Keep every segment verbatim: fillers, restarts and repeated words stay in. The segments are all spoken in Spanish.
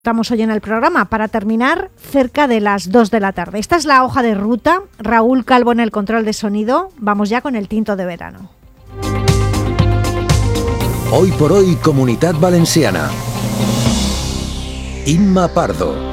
Estamos hoy en el programa para terminar cerca de las dos de la tarde. Esta es la hoja de ruta. Raúl Calvo en el control de sonido. Vamos ya con el tinto de verano. Hoy por hoy, Comunitat Valenciana. Inma Pardo.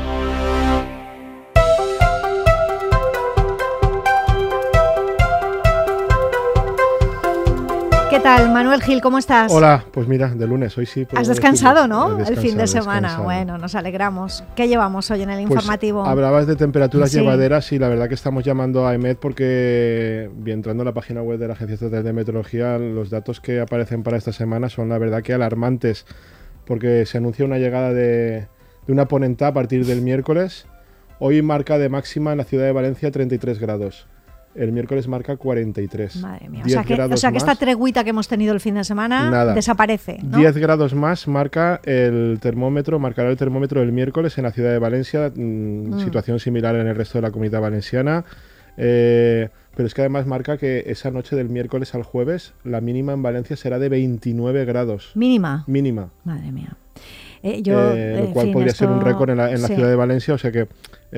¿Qué tal, Manuel Gil? ¿Cómo estás? Hola, pues mira, de lunes, hoy sí. Has descansado, ¿no? Descansado, el fin de semana. Descansado. Bueno, nos alegramos. ¿Qué llevamos hoy en el pues informativo? Hablabas de temperaturas sí. llevaderas y la verdad que estamos llamando a EMET porque, entrando en la página web de la Agencia Estatal de Meteorología, los datos que aparecen para esta semana son la verdad que alarmantes, porque se anuncia una llegada de, de una ponentá a partir del miércoles. Hoy marca de máxima en la ciudad de Valencia treinta y tres grados. El miércoles marca cuarenta y tres. Madre mía. O sea, que, o sea que esta tregüita que hemos tenido el fin de semana nada. desaparece, ¿no? diez grados más marca el termómetro, marcará el termómetro el miércoles en la ciudad de Valencia. Mmm, mm. Situación similar en el resto de la Comunidad Valenciana. Eh, pero es que además marca que esa noche del miércoles al jueves la mínima en Valencia será de veintinueve grados. ¿Mínima? Mínima. Madre mía. Eh, yo, eh, lo cual fin, podría esto... ser un récord en la, en la sí. ciudad de Valencia, o sea que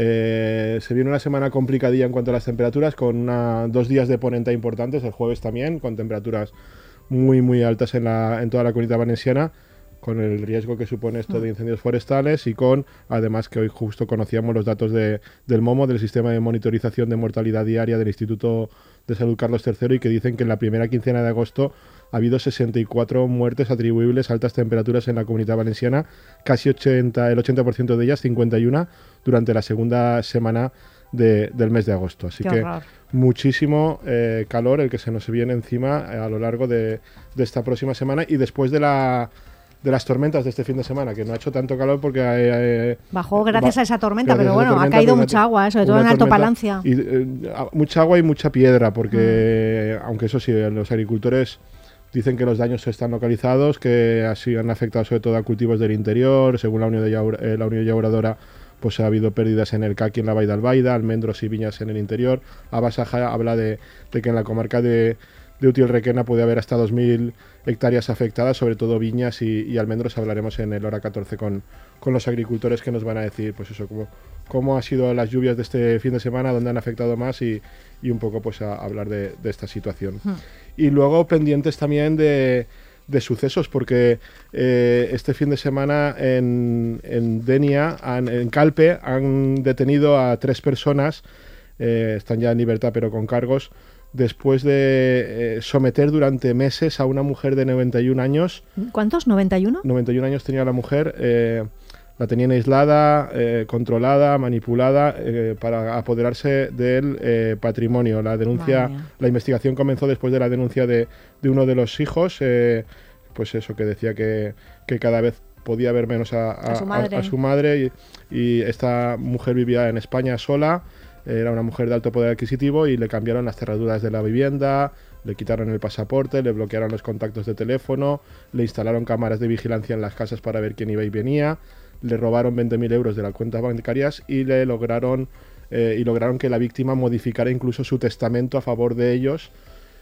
eh, se viene una semana complicadilla en cuanto a las temperaturas, con una, dos días de ponenta importantes, el jueves también, con temperaturas muy muy altas en, la, en toda la Comunidad Valenciana, con el riesgo que supone esto de incendios forestales y con, además que hoy justo conocíamos los datos de, del MOMO, del Sistema de Monitorización de Mortalidad Diaria del Instituto de Salud Carlos tercero, y que dicen que en la primera quincena de agosto ha habido sesenta y cuatro muertes atribuibles a altas temperaturas en la Comunidad Valenciana, casi ochenta, el ochenta por ciento de ellas, cincuenta y uno, durante la segunda semana de, del mes de agosto. Así Qué que horror. muchísimo eh, calor el que se nos viene encima a lo largo de, de esta próxima semana, y después de la... de las tormentas de este fin de semana, que no ha hecho tanto calor porque... Eh, Bajó gracias ba- a esa tormenta, pero esa bueno, tormenta, ha caído una, mucha agua, sobre todo en una Alto tormenta Palancia. Y, eh, mucha agua y mucha piedra, porque mm. aunque eso sí, los agricultores dicen que los daños están localizados, que así han afectado sobre todo a cultivos del interior. Según la Unión, de Llaur- eh, la Unión Llauradora, pues ha habido pérdidas en el caqui, en la Vall d'Albaida, almendros y viñas en el interior. Abasaja habla de, de que en la comarca de de Utiel-Requena puede haber hasta dos mil hectáreas afectadas, sobre todo viñas y, y almendros. Hablaremos en el Hora catorce con, con los agricultores, que nos van a decir pues eso, cómo, cómo han sido las lluvias de este fin de semana, dónde han afectado más, y, y un poco pues a, a hablar de, de esta situación. Hmm. Y luego pendientes también de, de sucesos, porque eh, este fin de semana en, en Denia, en, en Calpe, han detenido a tres personas, eh, están ya en libertad pero con cargos, después de eh, someter durante meses a una mujer de noventa y un años. ¿Cuántos? ¿noventa y uno? noventa y un años tenía la mujer, eh, la tenían aislada, eh, controlada, manipulada, eh, para apoderarse del eh, patrimonio. La denuncia, la investigación comenzó después de la denuncia de, de uno de los hijos, eh, pues eso, que decía que, que cada vez podía ver menos a, a, a su madre, a, a su madre y, y esta mujer vivía en España sola. Era una mujer de alto poder adquisitivo y le cambiaron las cerraduras de la vivienda, le quitaron el pasaporte, le bloquearon los contactos de teléfono, le instalaron cámaras de vigilancia en las casas para ver quién iba y venía, le robaron veinte mil euros de las cuentas bancarias y le lograron eh, y lograron que la víctima modificara incluso su testamento a favor de ellos.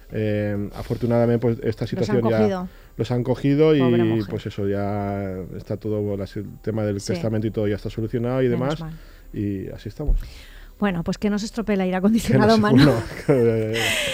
Eh, afortunadamente pues esta situación los ya los han cogido y pues eso, ya está todo, el tema del sí. testamento y todo ya está solucionado y Menos demás mal. Y así estamos. Bueno, pues que no se estropee el aire acondicionado, no, Manu. No, que,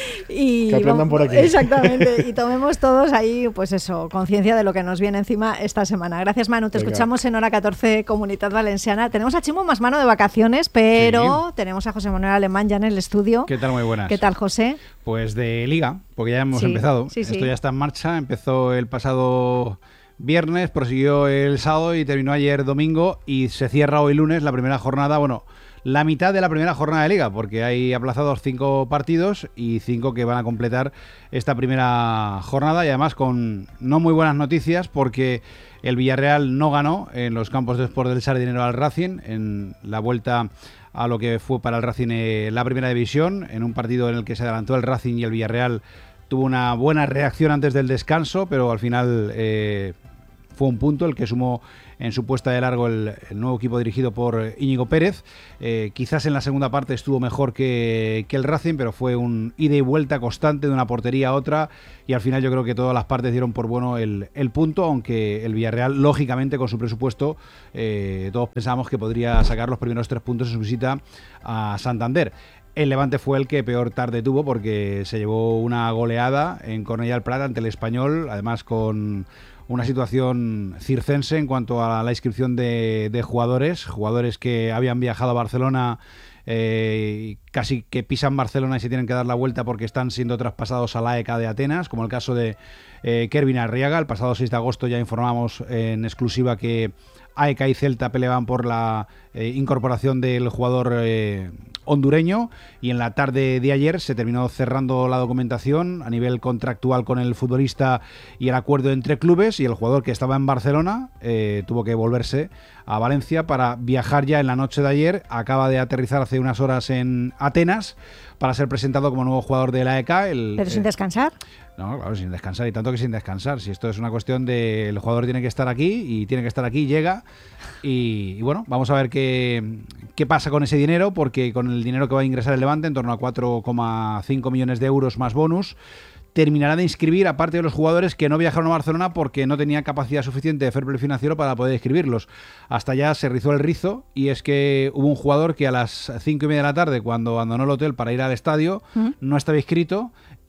y que aprendan por aquí. Exactamente, y tomemos todos ahí, pues eso, conciencia de lo que nos viene encima esta semana. Gracias, Manu. Te Venga. Escuchamos en Hora catorce, Comunidad Valenciana. Tenemos a Chimo más mano de vacaciones, pero sí. Tenemos a José Manuel Alemán ya en el estudio. ¿Qué tal? Muy buenas. ¿Qué tal, José? Pues de Liga, porque ya hemos sí, empezado. Sí, Esto sí. ya está en marcha. Empezó el pasado viernes, prosiguió el sábado y terminó ayer domingo, y se cierra hoy lunes la primera jornada. Bueno, la mitad de la primera jornada de Liga, porque hay aplazados cinco partidos y cinco que van a completar esta primera jornada, y además con no muy buenas noticias, porque el Villarreal no ganó en los campos de Sport del Sardinero al Racing en la vuelta a lo que fue para el Racing eh, la primera división, en un partido en el que se adelantó el Racing y el Villarreal tuvo una buena reacción antes del descanso, pero al final eh, fue un punto el que sumó en su puesta de largo el, el nuevo equipo dirigido por Íñigo Pérez. Eh, quizás en la segunda parte estuvo mejor que, que el Racing, pero fue un ida y vuelta constante de una portería a otra, y al final yo creo que todas las partes dieron por bueno el, el punto, aunque el Villarreal, lógicamente, con su presupuesto, eh, todos pensábamos que podría sacar los primeros tres puntos en su visita a Santander. El Levante fue el que peor tarde tuvo, porque se llevó una goleada en Cornellà del Prat ante el Español, además con una situación circense en cuanto a la inscripción de, de jugadores, jugadores que habían viajado a Barcelona, eh, casi que pisan Barcelona y se tienen que dar la vuelta porque están siendo traspasados a la A E K de Atenas, como el caso de eh, Kervin Arriaga. El pasado seis de agosto ya informamos en exclusiva que A E K y Celta peleaban por la eh, incorporación del jugador eh, hondureño, y en la tarde de ayer se terminó cerrando la documentación a nivel contractual con el futbolista y el acuerdo entre clubes, y el jugador que estaba en Barcelona eh, tuvo que volverse a Valencia para viajar ya en la noche de ayer. Acaba de aterrizar hace unas horas en Atenas para ser presentado como nuevo jugador de la A E K. El, ¿Pero sin eh, descansar? No, claro, sin descansar, y tanto que sin descansar. Si esto es una cuestión de el jugador tiene que estar aquí, y tiene que estar aquí, llega, y, y bueno, vamos a ver qué, qué pasa con ese dinero, porque con el dinero que va a ingresar el Levante, en torno a cuatro coma cinco millones de euros más bonus, terminará de inscribir, aparte de los jugadores que no viajaron a Barcelona porque no tenía capacidad suficiente de fair play financiero para poder inscribirlos. Hasta allá se rizó el rizo, y es que hubo un jugador que a las cinco y media de la tarde, cuando abandonó el hotel para ir al estadio, ¿Mm? no estaba inscrito,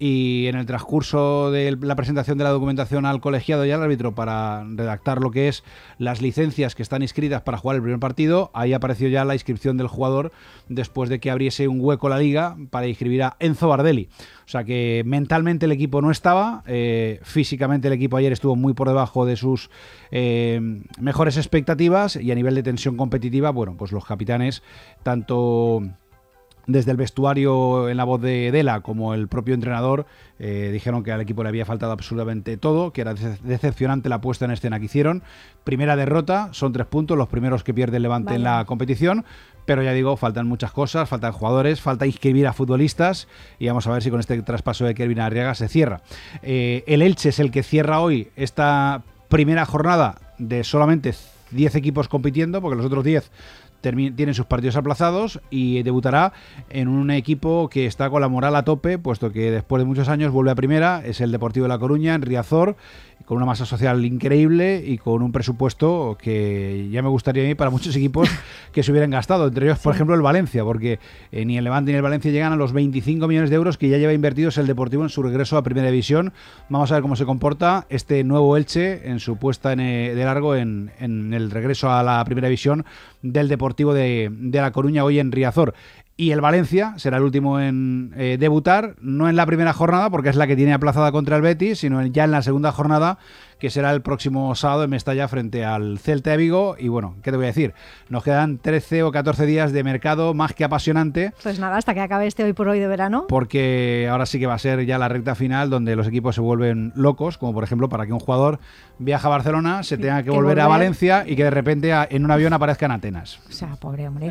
y en el transcurso de la presentación de la documentación al colegiado y al árbitro para redactar lo que es las licencias que están inscritas para jugar el primer partido, ahí apareció ya la inscripción del jugador después de que abriese un hueco la liga para inscribir a Enzo Bardelli. O sea que mentalmente el equipo no estaba, eh, físicamente el equipo ayer estuvo muy por debajo de sus eh, mejores expectativas, y a nivel de tensión competitiva, bueno, pues los capitanes, tanto desde el vestuario en la voz de Dela como el propio entrenador, eh, dijeron que al equipo le había faltado absolutamente todo, que era decepcionante la puesta en escena que hicieron. Primera derrota, son tres puntos, los primeros que pierde el Levante Vaya. en la competición, pero ya digo, faltan muchas cosas, faltan jugadores, falta inscribir a futbolistas, y vamos a ver si con este traspaso de Kervin Arriaga se cierra. Eh, el Elche es el que cierra hoy esta primera jornada de solamente diez equipos compitiendo, porque los otros diez tienen sus partidos aplazados, y debutará en un equipo que está con la moral a tope, puesto que después de muchos años vuelve a primera. Es el Deportivo de La Coruña, en Riazor, con una masa social increíble y con un presupuesto que ya me gustaría a mí para muchos equipos que se hubieran gastado, entre ellos, por sí. ejemplo, el Valencia, porque eh, ni el Levante ni el Valencia llegan a los veinticinco millones de euros que ya lleva invertidos el Deportivo en su regreso a Primera División. Vamos a ver cómo se comporta este nuevo Elche en su puesta en, eh, de largo en, en el regreso a la Primera División del Deportivo de, de La Coruña, hoy en Riazor. Y el Valencia será el último en eh, debutar, no en la primera jornada, porque es la que tiene aplazada contra el Betis, sino ya en la segunda jornada, que será el próximo sábado en Mestalla frente al Celta de Vigo. Y bueno, ¿qué te voy a decir? Nos quedan trece o catorce días de mercado más que apasionante. Pues nada, hasta que acabe este hoy por hoy de verano. Porque ahora sí que va a ser ya la recta final, donde los equipos se vuelven locos, como por ejemplo para que un jugador viaje a Barcelona, se tenga que, que volver, volver a Valencia, y que de repente a, en un avión aparezca en Atenas. O sea, pobre hombre.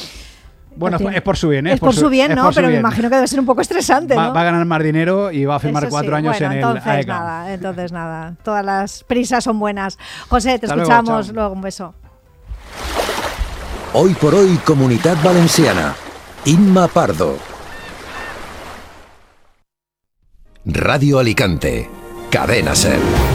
Bueno, es, es por su bien, ¿eh? Es por, por su bien, ¿no? Pero me bien. imagino que debe ser un poco estresante, va, ¿no? Va a ganar más dinero y va a firmar Eso cuatro sí. años bueno, en entonces el A E K. Nada, entonces nada, todas las prisas son buenas. José, te Hasta escuchamos luego, luego, un beso. Hoy por hoy, Comunidad Valenciana. Inma Pardo. Radio Alicante. Cadena Ser.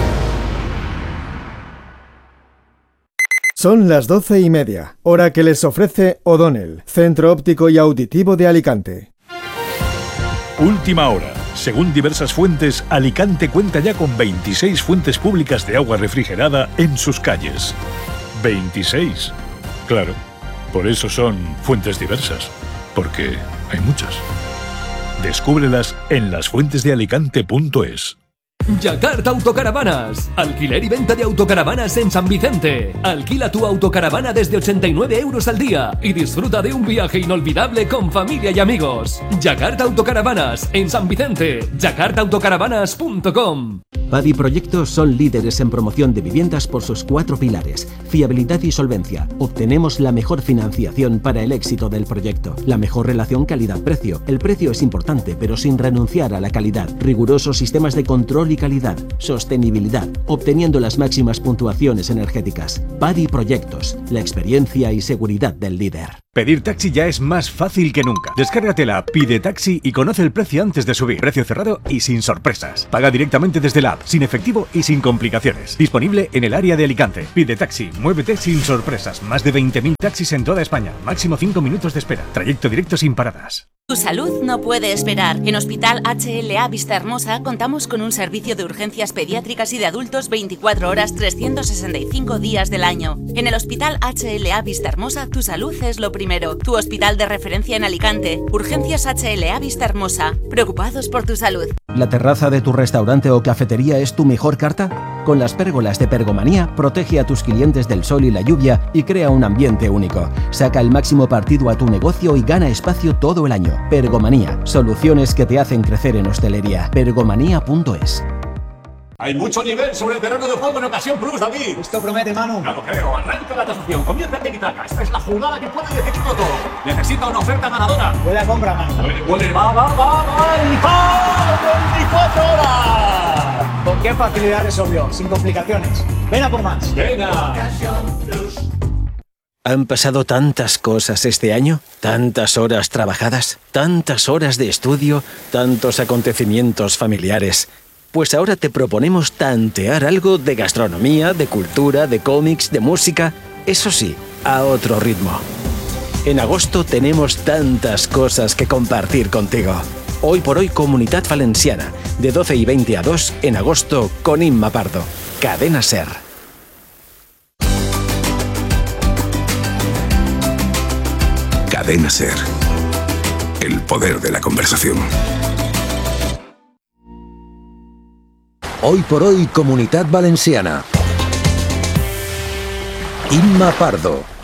Son las doce y media, hora que les ofrece O'Donnell, Centro Óptico y Auditivo de Alicante. Última hora. Según diversas fuentes, Alicante cuenta ya con veintiséis fuentes públicas de agua refrigerada en sus calles. veintiséis. Claro, por eso son fuentes diversas, porque hay muchas. Descúbrelas en las fuentes de alicante punto es. Yakarta Autocaravanas. Alquiler y venta de autocaravanas en San Vicente. Alquila tu autocaravana desde ochenta y nueve euros al día y disfruta de un viaje inolvidable con familia y amigos. Yakarta Autocaravanas en San Vicente. yakarta autocaravanas punto com. Padi Proyectos son líderes en promoción de viviendas por sus cuatro pilares: fiabilidad y solvencia. Obtenemos la mejor financiación para el éxito del proyecto. La mejor relación calidad-precio. El precio es importante, pero sin renunciar a la calidad. Rigurosos sistemas de control y calidad. Sostenibilidad, obteniendo las máximas puntuaciones energéticas. Padi Proyectos, la experiencia y seguridad del líder. Pedir taxi ya es más fácil que nunca. Descárgate la app Pide Taxi y conoce el precio antes de subir. Precio cerrado y sin sorpresas. Paga directamente desde la app, sin efectivo y sin complicaciones. Disponible en el área de Alicante. Pide Taxi, muévete sin sorpresas. Más de veinte mil taxis en toda España. Máximo cinco minutos de espera. Trayecto directo sin paradas. Tu salud no puede esperar. En Hospital H L A Vista Hermosa contamos con un servicio de urgencias pediátricas y de adultos veinticuatro horas, trescientos sesenta y cinco días del año. En el Hospital H L A Vista Hermosa, tu salud es lo primero. Tu hospital de referencia en Alicante. Urgencias H L A Vista Hermosa. Preocupados por tu salud. ¿La terraza de tu restaurante o cafetería es tu mejor carta? Con las pérgolas de Pergomanía, protege a tus clientes del sol y la lluvia y crea un ambiente único. Saca el máximo partido a tu negocio y gana espacio todo el año. Pergomanía, soluciones que te hacen crecer en hostelería. pergomanía punto es. Hay mucho nivel sobre el terreno de juego en Ocasión Plus, David. Esto promete, Manu. Ya lo creo. Arranca la tasación. Comienza el tiki-taka. Esta es la jugada que puede decidirlo todo. Necesita una oferta ganadora. Buena compra, Manu. Puede, va, va, va, va. ¡Y va! ¡veinticuatro horas! ¿Con qué facilidad resolvió? Sin complicaciones. Ven a por más. Venga. Han pasado tantas cosas este año, tantas horas trabajadas, tantas horas de estudio, tantos acontecimientos familiares. Pues ahora te proponemos tantear algo de gastronomía, de cultura, de cómics, de música, eso sí, a otro ritmo. En agosto tenemos tantas cosas que compartir contigo. Hoy por hoy Comunidad Valenciana, de doce y veinte a dos en agosto con Inma Pardo. Cadena SER. Cadena SER. El poder de la conversación. Hoy por hoy Comunidad Valenciana. Inma Pardo.